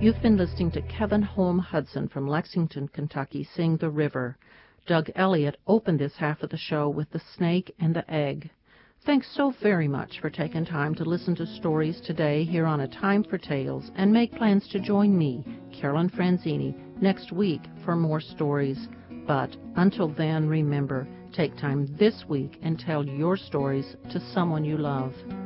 You've been listening to Kevin Holm Hudson from Lexington, Kentucky, sing The River. Doug Elliott opened this half of the show with The Snake and the Egg. Thanks so very much for taking time to listen to stories today here on A Time for Tales, and make plans to join me, Carolyn Franzini, next week for more stories. But until then, remember, take time this week and tell your stories to someone you love.